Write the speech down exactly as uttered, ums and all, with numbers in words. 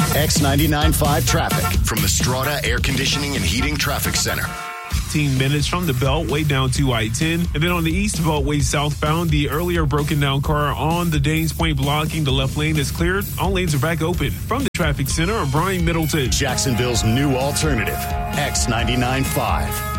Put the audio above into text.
X ninety-nine point five traffic from the Strata Air Conditioning and Heating Traffic Center. fifteen minutes from the Beltway down to I ten. And then on the East Beltway southbound, the earlier broken down car on the Danes Point blocking the left lane is cleared. All lanes are back open. From the traffic center, Brian Middleton. Jacksonville's new alternative, X ninety-nine point five.